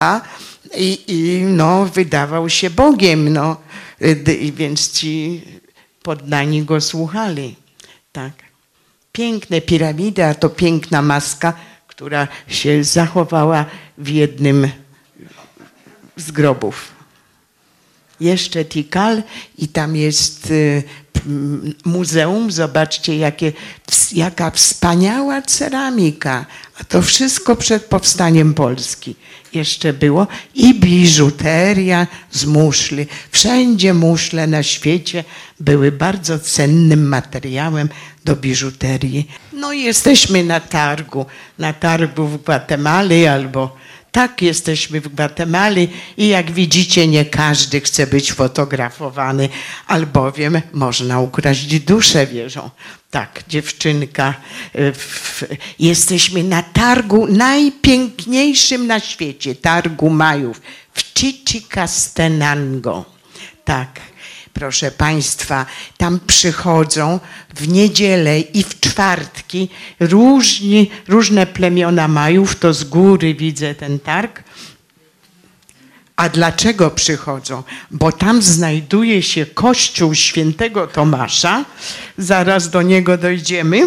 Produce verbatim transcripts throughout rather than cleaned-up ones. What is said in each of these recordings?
i, i no, wydawał się Bogiem, no, więc ci poddani go słuchali. Tak. Piękne piramidy, a to piękna maska, która się zachowała w jednym z grobów. Jeszcze Tikal i tam jest y, muzeum. Zobaczcie, jakie, jaka wspaniała ceramika. A to wszystko przed powstaniem Polski jeszcze było. I biżuteria z muszli. Wszędzie muszle na świecie były bardzo cennym materiałem do biżuterii. No i jesteśmy na targu. Na targu w Gwatemali albo... Tak, jesteśmy w Gwatemali i jak widzicie, nie każdy chce być fotografowany, albowiem można ukraść duszę, wierzą. Tak, dziewczynka. W, jesteśmy na targu najpiękniejszym na świecie, targu Majów w Chichicastenango. Tak. Proszę Państwa, tam przychodzą w niedzielę i w czwartki różni, różne plemiona Majów, to z góry widzę ten targ. A dlaczego przychodzą? Bo tam znajduje się kościół świętego Tomasza, zaraz do niego dojdziemy,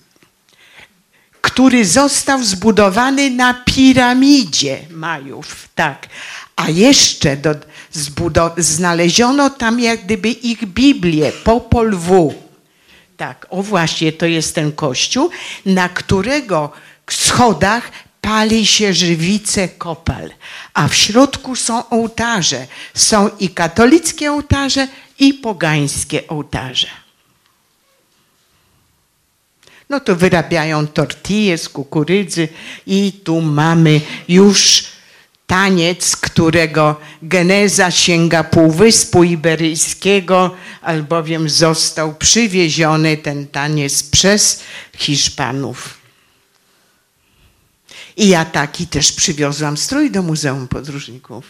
który został zbudowany na piramidzie Majów, tak. A jeszcze do, znaleziono tam jak gdyby ich Biblię, Popol Vuh. Tak, o właśnie, to jest ten kościół, na którego schodach pali się żywice kopal, a w środku są ołtarze. Są i katolickie ołtarze, i pogańskie ołtarze. No to wyrabiają tortille z kukurydzy i tu mamy już taniec, którego geneza sięga Półwyspu Iberyjskiego, albowiem został przywieziony ten taniec przez Hiszpanów. I ja taki też przywiozłam strój do Muzeum Podróżników.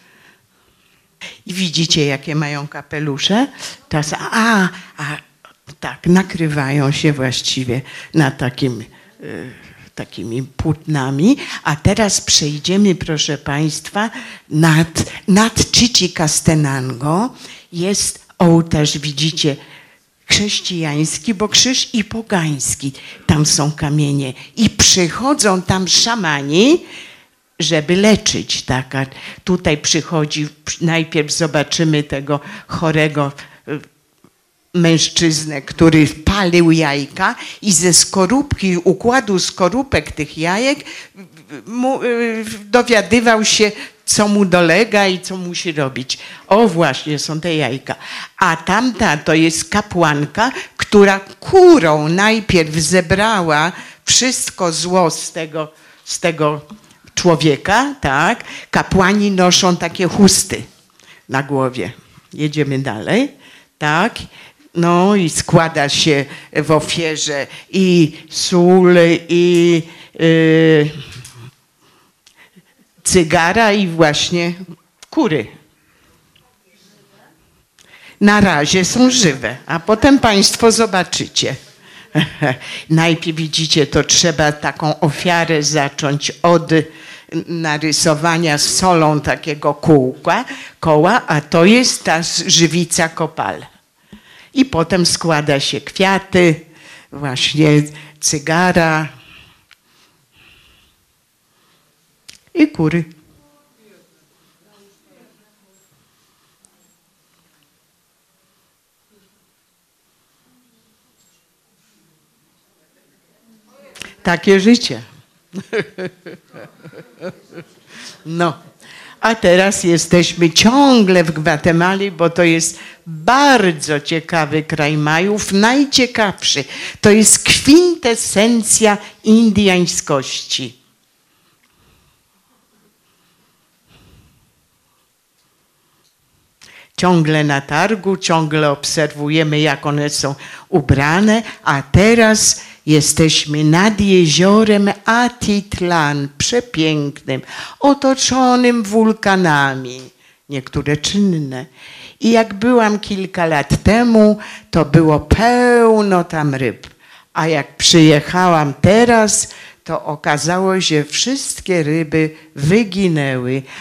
I widzicie, jakie mają kapelusze? Teraz, a, a tak, nakrywają się właściwie na takim... Yy, takimi płótnami, a teraz przejdziemy, proszę Państwa, nad, nad Chichicastenango jest ołtarz, widzicie, chrześcijański, bo krzyż i pogański, tam są kamienie i przychodzą tam szamani, żeby leczyć, tak, a tutaj przychodzi, najpierw zobaczymy tego chorego mężczyznę, który palił jajka i ze skorupki, układu skorupek tych jajek mu, dowiadywał się, co mu dolega i co musi robić. O, właśnie, są te jajka. A tamta to jest kapłanka, która kurą najpierw zebrała wszystko zło z tego, z tego człowieka, tak? Kapłani noszą takie chusty na głowie. Jedziemy dalej, tak? No i składa się w ofierze i sól, i y, cygara, i właśnie kury. Na razie są żywe, a potem Państwo zobaczycie. Najpierw widzicie, to trzeba taką ofiarę zacząć od narysowania solą takiego kółka, koła, a to jest ta żywica kopal. I potem składa się kwiaty, właśnie cygara i kury. Takie życie. No. A teraz jesteśmy ciągle w Gwatemali, bo to jest bardzo ciekawy kraj Majów, najciekawszy. To jest kwintesencja indyjskości. Ciągle na targu, ciągle obserwujemy, jak one są ubrane, a teraz jesteśmy nad jeziorem Atitlan, przepięknym, otoczonym wulkanami, niektóre czynne. I jak byłam kilka lat temu, to było pełno tam ryb. A jak przyjechałam teraz, to okazało się, że wszystkie ryby wyginęły,